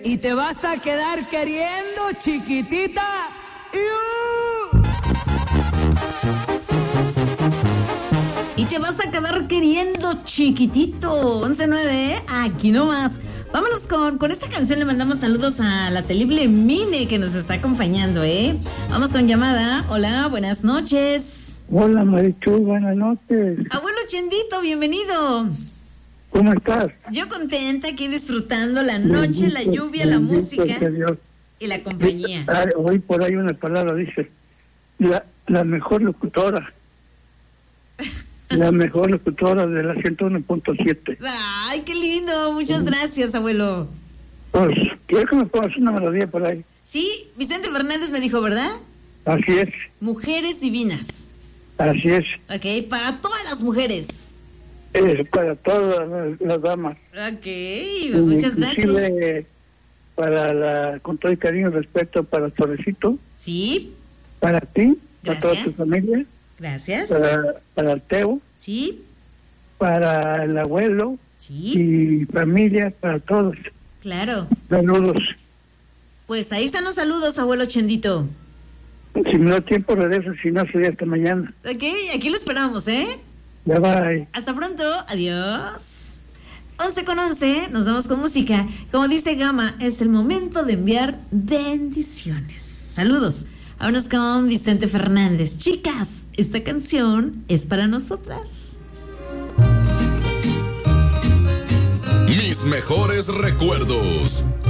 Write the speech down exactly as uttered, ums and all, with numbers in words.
y te vas a quedar queriendo, chiquitita. Y te vas a quedar queriendo, chiquitito. once nueve, ¿eh? Aquí nomás. Vámonos con, con esta canción. Le mandamos saludos a la temible Mine que nos está acompañando, ¿eh? Vamos con llamada. Hola, buenas noches. Hola, Marichu, buenas noches. Abuelo Chendito, bienvenido. ¿Cómo estás? Yo contenta aquí disfrutando la noche, bendito, la lluvia, la música y la compañía. Hoy por ahí una palabra dice, la, la mejor locutora. La mejor locutora de la ciento uno punto siete. Ay, qué lindo. Muchas gracias, abuelo. Pues, ¿quieres que me pongas una melodía por ahí? Sí, Vicente Fernández me dijo, ¿verdad? Así es. Mujeres divinas. Así es. Ok, para todas las mujeres. Es para todas las, las damas. Ok, pues muchas gracias. Para la, con todo el cariño y respeto para Torrecito. Sí. Para ti, gracias. Para toda tu familia. Gracias. Para, para el Teo. Sí. Para el abuelo. Sí. Y familia, para todos. Claro. Saludos. Pues ahí están los saludos, abuelo Chendito. Si me da tiempo, regreso, si no, sería hasta mañana. Ok, aquí lo esperamos, ¿eh? Ya bye. Hasta pronto, adiós. once con once, nos vamos con música. Como dice Gama, es el momento de enviar bendiciones. Saludos. Vámonos con Vicente Fernández. Chicas, esta canción es para nosotras. Mis mejores recuerdos.